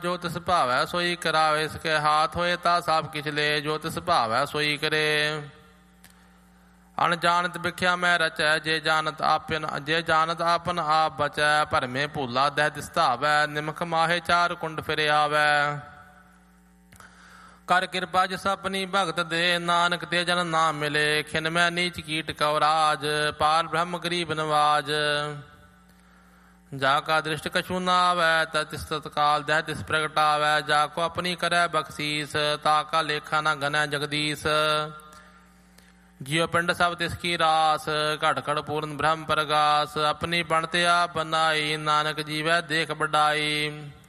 ਜੋ ਤਿਸ ਭਾਵੈ ਸੋਈ ਕਰਾਵੇ, ਸਕੈ ਹਾਥ ਹੋਏ ਤਾ ਸਭ ਕਿਛ ਲੈ, ਜੋ ਤਿਸ ਭਾਵੈ ਸੋਈ ਕਰੇ। ਅਣਜਾਣਤ ਵਿਖਿਆ ਮੈਂ ਰਚੈ, ਜੇ ਜਾਣਤ ਆਪਨ ਆਪ ਬਚੈ, ਭਰਮੇ ਭੂਲਾ ਦਹਿ ਦਿਸ ਧਾਵੈ, ਨਿਮਖ ਮਾਹੇ ਚਾਰ ਕੁੰਡ ਫਿਰ ਆਵੈ। ਕਰ ਕਿਰਪਾ ਜਿਸ ਆਪਣੀ ਭਗਤ ਦੇ, ਨਾਨਕ ਤੇ ਜਨ ਨਾਮ ਮਿਲੇ, ਖਿਨ ਮੈਂ ਨੀਚ ਕੀਟ ਕਉ ਰਾਜ, ਪਾਰ ਬ੍ਰਹਮ ਗਰੀਬ ਨਵਾਜ। ਜਾ ਕਾ ਦ੍ਰਿਸ਼ਟ ਕਛੂ ਨਾ ਆਵੈ, ਤਿਸ ਤਤਕਾਲ ਦਹਿ ਤਿਸ ਪ੍ਰਗਟਾਵੈ, ਜਾ ਕੋ ਆਪਣੀ ਕਰੈ ਬਖਸ਼ੀਸ, ਤਾ ਕਾ ਲੇਖਾ ਨਾ ਗਨੈ ਜਗਦੀਸ਼। ਜਿਉ ਪਿੰਡ ਸਭ ਤਿਸ ਕੀ ਰਾਸ, ਘਟ ਘਟ ਪੂਰਨ ਬ੍ਰਹਮ ਪ੍ਰਗਾਸ, ਆਪਣੀ ਬਣਤ ਆਪ ਬਨਾਈ, ਨਾਨਕ ਜੀਵੈ ਦੇਖ ਵਡਾਈ।